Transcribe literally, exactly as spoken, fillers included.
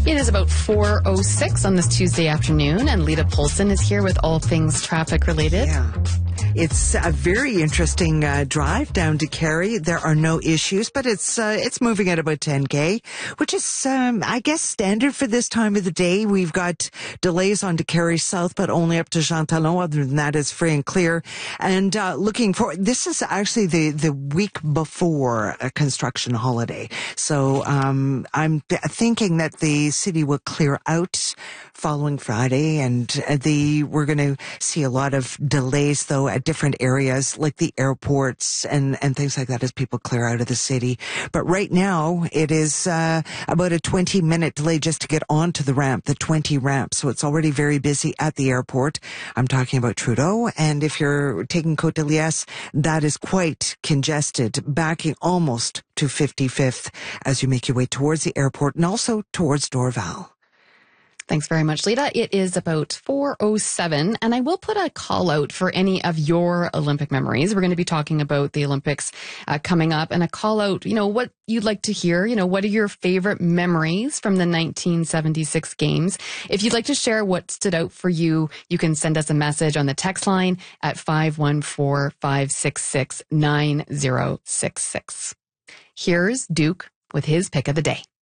It is about four oh six on this Tuesday afternoon, and Lita Polson is here with all things traffic related. Yeah. It's a very interesting uh, drive down to Carey. There are no issues, but it's uh, it's moving at about ten K, which is, um, I guess, standard for this time of the day. We've got delays on to Carey South, but only up to Jean Talon. Other than that, it's free and clear. And uh, looking for, this is actually the, the week before a construction holiday. So um, I'm thinking that the city will clear out following Friday, and the we're going to see a lot of delays, though, at different areas like the airports and, and things like that as people clear out of the city. But right now, it is uh, about a twenty minute delay just to get onto the ramp, the twenty ramp. So it's already very busy at the airport. I'm talking about Trudeau. And if you're taking Côte de Liesse, that is quite congested, backing almost to fifty-fifth as you make your way towards the airport and also towards Dorval. Thanks very much, Lita. It is about four oh seven, and I will put a call out for any of your Olympic memories. We're going to be talking about the Olympics uh, coming up, and a call out, you know, what you'd like to hear. You know, what are your favorite memories from the nineteen seventy-six games? If you'd like to share what stood out for you, you can send us a message on the text line at five one four, five six six, nine zero six six. Here's Duke with his pick of the day.